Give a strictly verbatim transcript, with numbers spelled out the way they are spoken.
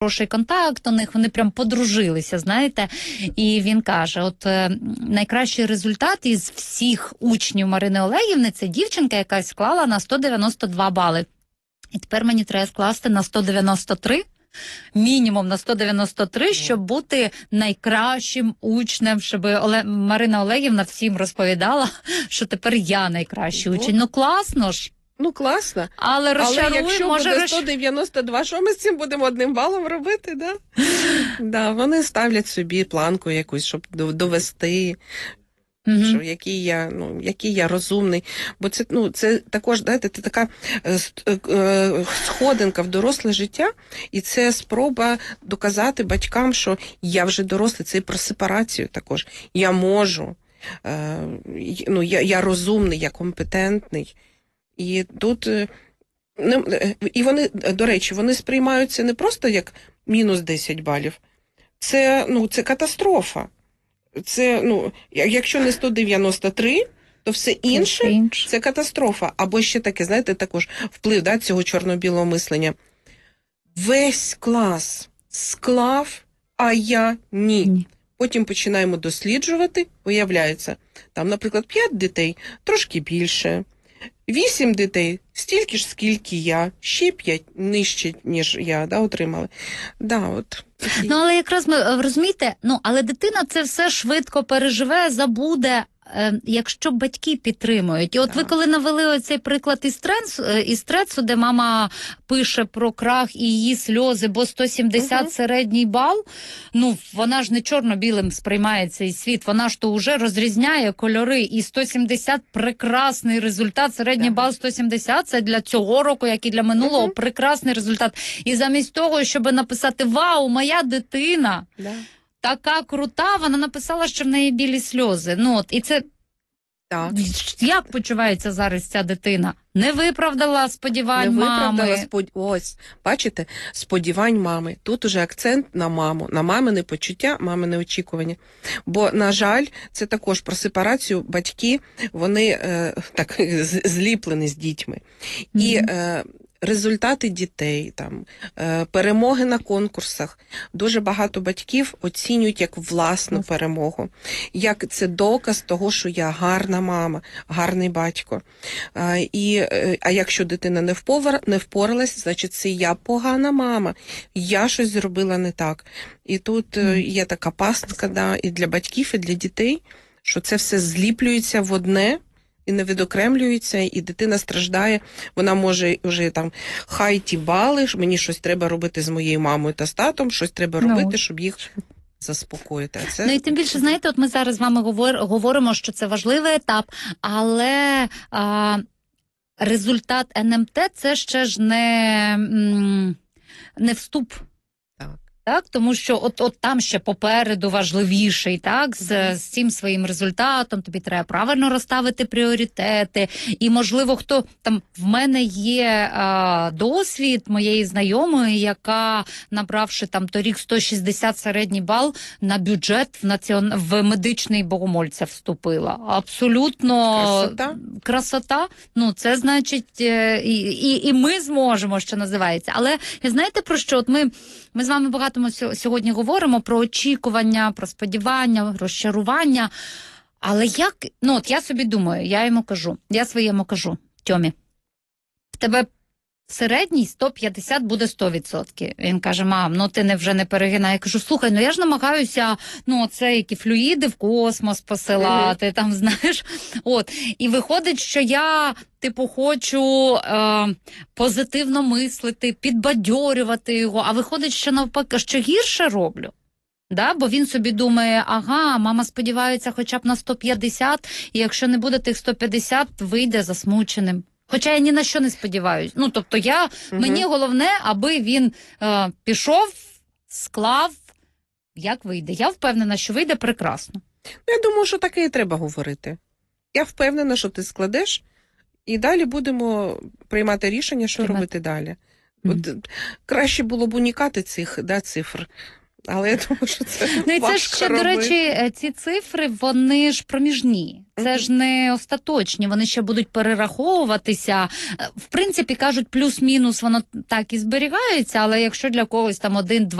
хороший контакт у них, вони прям подружилися, знаєте. І він каже, от е, найкращий результат із всіх учнів Марини Олегівни – це дівчинка, яка склала на сто дев'яносто два бали. І тепер мені треба скласти на сто дев'яносто три, мінімум на сто дев'яносто три, щоб бути найкращим учнем, щоб Оле... Марина Олегівна всім розповідала, що тепер я найкращий учень. Ну класно ж. Ну, класно. Але розчарує, Але якщо може буде розч... сто дев'яносто два, що ми з цим будемо одним балом робити, да? Да, вони ставлять собі планку якусь, щоб довести, Угу. що який я, ну, який я розумний. Бо це, ну, це також, знаєте, це така е, сходинка в доросле життя, і це спроба доказати батькам, що я вже дорослий, це і про сепарацію також. Я можу, е, ну, я, я розумний, я компетентний. І тут, і вони, до речі, вони сприймаються не просто як мінус десять балів. Це, ну, це катастрофа. Це, ну, якщо не сто дев'яносто три, то все інше – це катастрофа. Або ще таке, знаєте, також вплив, да, цього чорно-білого мислення. Весь клас склав, а я ні. ні. Потім починаємо досліджувати, виявляється, там, наприклад, п'ять дітей, трошки більше. Вісім дітей, стільки ж, скільки я, ще п'ять нижче, ніж я, да, отримали. Да, от. Ну, але якраз ми, розумієте, ну, але дитина це все швидко переживе, забуде, е, якщо батьки підтримують. І от так. Ви коли навели оцей приклад із Трецу, із Трецу, де мама пише про крах і її сльози, бо сто сімдесят угу. середній бал, ну, вона ж не чорно-білим сприймає цей світ, вона ж то вже розрізняє кольори, і сто сімдесят прекрасний результат, середній так. бал сто сімдесят, це для цього року, як і для минулого, угу. прекрасний результат. І замість того, щоб написати «Вау, моя дитина да. така крута», вона написала, що в неї білі сльози. Ну, от, і це так. Як почувається зараз ця дитина? Не виправдала сподівань Не мами. виправдала спод... Ось, бачите, сподівань мами. Тут уже акцент на маму, на мамине почуття, мамине очікування. Бо, на жаль, це також про сепарацію. Батьки, вони е, так зліплені з дітьми. Mm-hmm. І е, результати дітей, там, е, перемоги на конкурсах. Дуже багато батьків оцінюють як власну mm-hmm. перемогу. Як це доказ того, що я гарна мама, гарний батько. Е, і А якщо дитина не, впор... не впоралась, значить це я погана мама, я щось зробила не так. І тут mm. є така пастка, да, і для батьків, і для дітей, що це все зліплюється в одне і не відокремлюється, і дитина страждає, вона може вже там, хай ті бали, мені щось треба робити з моєю мамою та з татом, щось треба робити, no. щоб їх заспокоїти. А це... Ну і тим більше, знаєте, от ми зараз з вами говор... говоримо, що це важливий етап, але... А... результат ен ем те – це ще ж не, не вступ. Так. Так? Тому що от, от там ще попереду важливіший, так? З, mm-hmm. з цим своїм результатом тобі треба правильно розставити пріоритети. І, можливо, хто там, в мене є а, досвід моєї знайомої, яка, набравши там торік сто шістдесят середній бал, на бюджет в, націон... в медичний Богомольця вступила. Абсолютно красота. красота. Ну, це значить, і, і, і ми зможемо, що називається. Але, знаєте, про що? От ми, ми з вами багато ми сьогодні говоримо про очікування, про сподівання, розчарування. Але як, ну от я собі думаю, я йому кажу, я своєму кажу, Тьомі, в тебе середній сто п'ятдесят буде сто відсотків. Він каже, мам, ну ти не вже не перегинай. Я кажу, слухай, ну я ж намагаюся, ну оце, які флюїди в космос посилати, mm-hmm. там, знаєш. От, і виходить, що я, типу, хочу е, позитивно мислити, підбадьорювати його, а виходить, що навпаки, що гірше роблю. Да? Бо він собі думає, ага, мама сподівається хоча б на сто п'ятдесят, і якщо не буде тих сто п'ятдесят, вийде засмученим. Хоча я ні на що не сподіваюсь. Ну, тобто я, угу. мені головне, аби він е, пішов, склав, як вийде. Я впевнена, що вийде прекрасно. Ну, я думаю, що таке і треба говорити. Я впевнена, що ти складеш, і далі будемо приймати рішення, що приймати. робити далі. Угу. От, краще було б уникати цих да, цифр. Але я думаю, що це Ну і це ж важко ще, до робити. речі, е, ці цифри, вони ж проміжні. Це ж не остаточні, вони ще будуть перераховуватися. Е, В принципі, кажуть, плюс-мінус воно так і зберігається, але якщо для когось там один-два